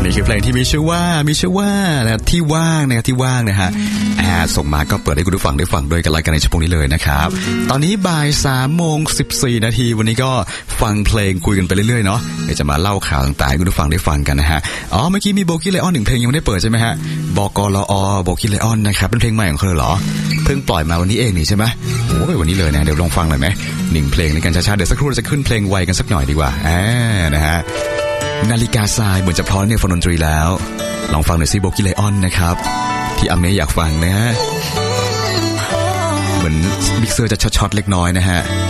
นี่คือเพลงที่มีชื่อว่านะที่ว่างนะที่ว่างนะฮะส่งมาก็เปิดให้คุณผู้ฟังได้ฟังด้วยกันรายการในชั่วโมงนี้เลยนะครับตอนนี้บ่าย 3:14 นาทีวันนี้ก็ฟังเพลงคุยกันไปเรื่อยๆเนาะเดี๋ยวจะมาเล่าข่าวต่างๆให้คุณผู้ฟังได้ฟังกันนะฮะเมื่อกี้มีโบกี้ไลออน1เพลงยังไม่ได้เปิดใช่ไหมฮะบกลอโบกี้ไลออนนะครับเป็นเพลงใหม่ของเธอเหรอเพิ่งปล่อยมาวันนี้เองนี่ใช่ไหมโอ้ยวันนี้เลยนะเดี๋ยวลองฟังหน่อยไหม1เพลงในการช้าๆเดี๋ยวสักครู่จะขึ้นเพลงไวกันสักหน่อยดีกว่านะฮะนาฬิกาทรายเหมือนจะพร้อมในฟอนดนตรีแล้วลองฟังหน่อยซิโบกี้ไลออนนะครับที่อเมย์อยากฟังนะฮะเหมือนมิกเซอร์จะช็อตๆเล็กน้อยนะฮะ